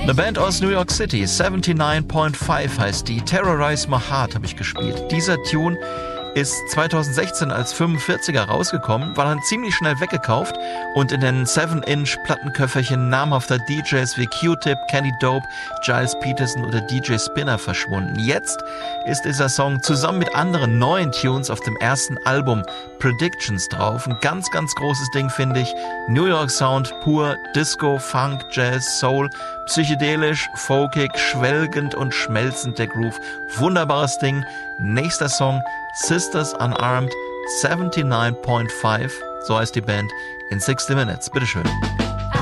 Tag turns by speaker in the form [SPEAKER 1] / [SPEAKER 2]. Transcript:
[SPEAKER 1] Eine Band aus New York City, 79.5 heißt die. Terrorize My Heart habe ich gespielt. Dieser Tune ist 2016 als 45er rausgekommen, war dann ziemlich schnell weggekauft und in den 7-Inch Plattenköfferchen namhafter DJs wie Q-Tip, Kenny Dope, Giles Peterson oder DJ Spinner verschwunden. Jetzt ist dieser Song zusammen mit anderen neuen Tunes auf dem ersten Album Predictions drauf. Ein ganz, ganz großes Ding, finde ich. New York Sound pur, Disco, Funk, Jazz, Soul, psychedelisch, folkig, schwelgend und schmelzend der Groove. Wunderbares Ding. Nächster Song, Sisters Unarmed, 79.5, so heißt die Band, in 60 Minutes. Bitteschön.